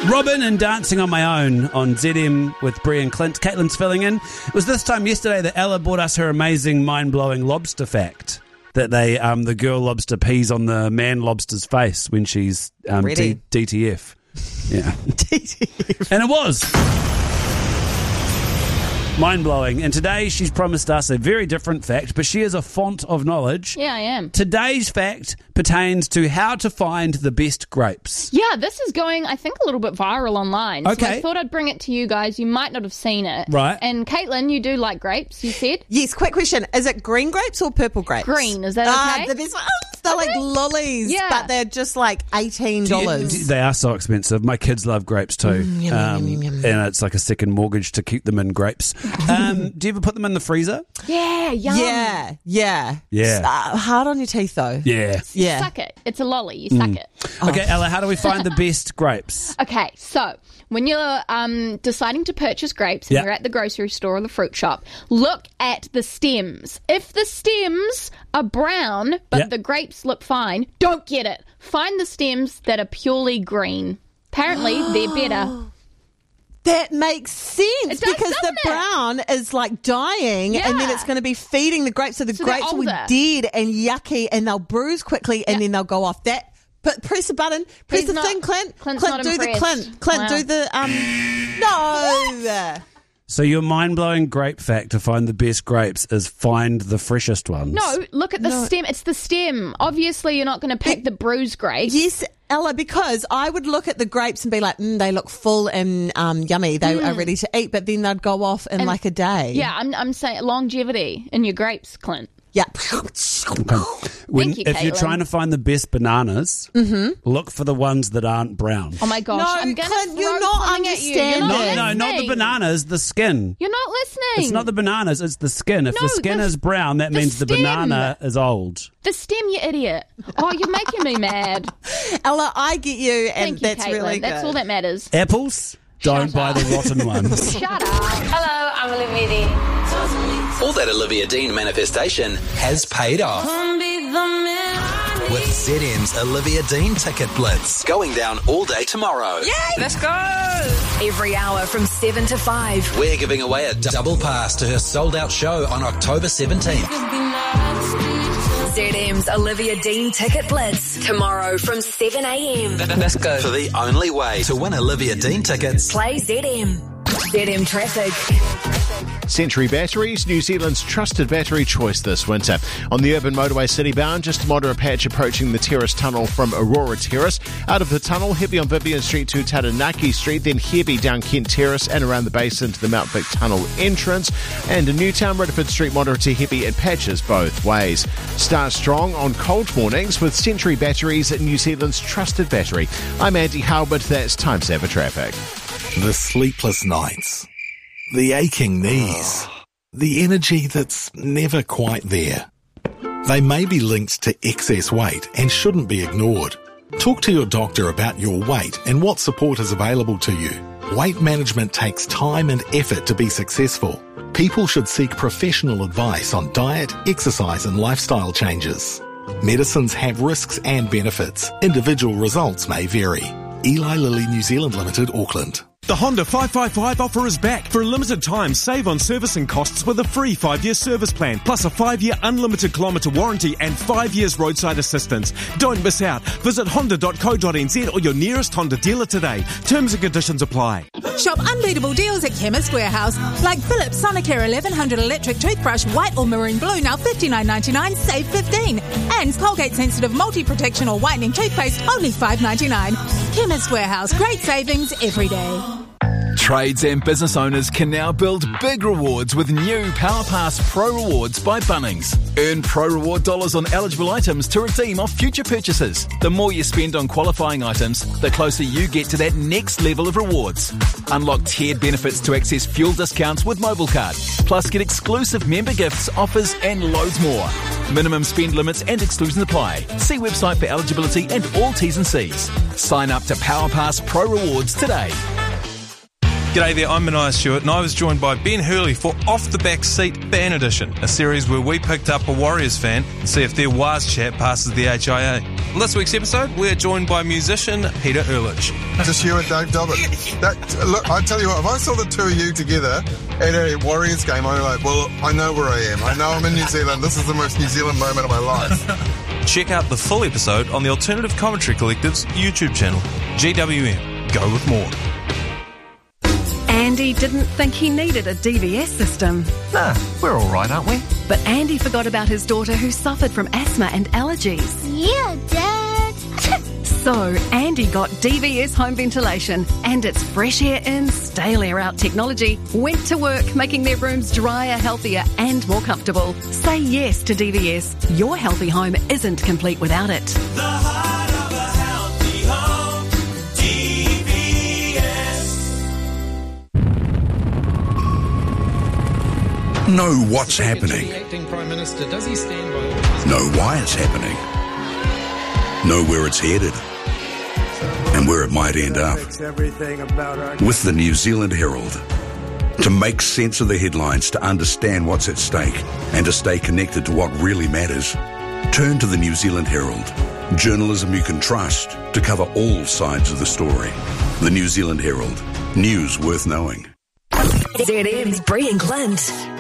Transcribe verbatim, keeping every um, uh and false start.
Robin and Dancing on My Own on Z M with Brie and Clint. Caitlin's filling in. It was this time yesterday that Ella brought us her amazing, mind-blowing lobster fact. That they, um, the girl lobster pees on the man lobster's face when she's um, D- DTF. Yeah. D T F. And it was. Mind-blowing. And today she's promised us a very different fact, but she is a font of knowledge. Yeah, I am. Today's fact pertains to how to find the best grapes. Yeah, this is going, I think, a little bit viral online. So Okay. I thought I'd bring it to you guys. You might not have seen it. Right. And Caitlin, you do like grapes, you said? Yes, quick question. Is it green grapes or purple grapes? Green, is that Ah, okay? the best ones. They're like lollies, Yeah. but they're just like eighteen Do you- dollars. do- They are so expensive. My kids love grapes too. Mm, yum, um, yum, yum, yum. And it's like a second mortgage to keep them in grapes. Um, do you ever put them in the freezer? Yeah, yum. Yeah, yeah. Yeah. Uh, hard on your teeth, though. Yeah. Yeah. Suck it. It's a lolly. You suck it. Okay, Ella, how do we find the best grapes? Okay, so when you're um, deciding to purchase grapes and Yeah. you're at the grocery store or the fruit shop, look at the stems. If the stems are brown but Yeah. the grapes look fine, don't get it. Find the stems that are purely green. Apparently, they're better. That makes sense It does, because the doesn't it? brown is like dying and then Yeah. it's going to be feeding the grapes. So the So they're grapes will be older. dead and yucky and they'll bruise quickly and Yeah. then they'll go off. That But press the button. Press He's the not- thing, Clint. Clint's Clint, not do the impressed. Clint. Clint, Wow. do the um. No. So your mind-blowing grape fact to find the best grapes is find the freshest ones. No, look at the No. stem. It's the stem. Obviously, you're not going to pick It- the bruised grapes. Yes, Ella, because I would look at the grapes and be like, mm, they look full and um, yummy. They are ready to eat, but then they'd go off in And- like a day. Yeah, I'm, I'm saying longevity in your grapes, Clint. Yeah. Okay. When, Thank you, if you're Caitlin. trying to find the best bananas, look for the ones that aren't brown. Oh my gosh, No, I'm going Clint, to you're not understanding. no, Not no, not the listening. bananas, the skin. You're not listening. It's not the bananas, it's the skin. If No, the skin the- is brown, that the means the stem. banana is old. The stem, you idiot. Oh, you're making me mad. Ella, I get you, and Thank you, that's Caitlin. really good. That's all that matters. Apples, don't Shut buy up. the rotten ones. Shut up. Hello, I'm Olivia Dean. All that Olivia Dean manifestation has paid off. With Z M's Olivia Dean Ticket Blitz going down all day tomorrow. Let's go. Every hour from seven to five. We're giving away a double pass to her sold-out show on October seventeenth. Z M's Olivia Dean Ticket Blitz. Tomorrow from seven a.m. Let's go. For the only way to win Olivia Dean tickets, Play Z M. Z M Traffic. Century Batteries, New Zealand's trusted battery choice this winter. On the urban motorway city-bound, just a moderate patch approaching the Terrace Tunnel from Aurora Terrace. Out of the tunnel, heavy on Vivian Street to Taranaki Street, then heavy down Kent Terrace and around the basin to the Mount Vic Tunnel entrance. And in Newtown, Redford Street, moderate to heavy in patches both ways. Start strong on cold mornings with Century Batteries, New Zealand's trusted battery. I'm Andy Howard, that's Time Saver Traffic. The sleepless nights, the aching knees, the energy that's never quite there. They may be linked to excess weight and shouldn't be ignored. Talk to your doctor about your weight and what support is available to you. Weight management takes time and effort to be successful. People should seek professional advice on diet, exercise and lifestyle changes. Medicines have risks and benefits. Individual results may vary. Eli Lilly New Zealand Limited, Auckland. The Honda five five five offer is back. For a limited time, save on servicing costs with a free five-year service plan, plus a five-year unlimited kilometre warranty and five years roadside assistance. Don't miss out. Visit honda dot co dot n z or your nearest Honda dealer today. Terms and conditions apply. Shop unbeatable deals at Chemist Warehouse. Like Philips Sonicare eleven hundred electric toothbrush, white or maroon blue, now fifty-nine ninety-nine, save fifteen. And Colgate Sensitive Multi-Protection or Whitening Toothpaste, only five ninety-nine. Chemist Warehouse, great savings every day. Trades and business owners can now build big rewards with new PowerPass Pro Rewards by Bunnings. Earn Pro Reward dollars on eligible items to redeem off future purchases. The more you spend on qualifying items, the closer you get to that next level of rewards. Unlock tiered benefits to access fuel discounts with MobileCard. Plus get exclusive member gifts, offers and loads more. Minimum spend limits and exclusions apply. See website for eligibility and all T's and C's. Sign up to PowerPass Pro Rewards today. G'day there, I'm Mania Stewart and I was joined by Ben Hurley for Off the Back Seat Fan Edition, a series where we picked up a Warriors fan and see if their Waz chat passes the H I A. On this week's episode, we're joined by musician Peter Ehrlich. Just you and Dave Dobbin. That, look, I tell you what, if I saw the two of you together at a Warriors game, I'd be like, well, I know where I am. I know I'm in New Zealand. This is the most New Zealand moment of my life. Check out the full episode on the Alternative Commentary Collective's YouTube channel, G W M. Go with more. Andy didn't think he needed a D V S system. Nah, we're all right, aren't we? But Andy forgot about his daughter who suffered from asthma and allergies. Yeah, Dad. So Andy got D V S home ventilation and its fresh air in, stale air out technology went to work making their rooms drier, healthier and more comfortable. Say yes to D V S. Your healthy home isn't complete without it. The heart of a healthy home, D V S. Know what's happening. Acting Prime Minister, does he stand by? Know why it's happening. Know where it's headed and where it might end up. With the New Zealand Herald. To make sense of the headlines, to understand what's at stake and to stay connected to what really matters, turn to the New Zealand Herald. Journalism you can trust to cover all sides of the story. The New Zealand Herald. News worth knowing. Z M's Brie and Clint.